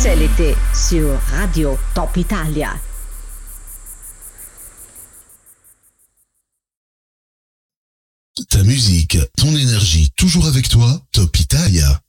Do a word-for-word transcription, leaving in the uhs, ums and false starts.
C'est l'été sur Radio Top Italia. Ta musique, ton énergie, toujours avec toi, Top Italia.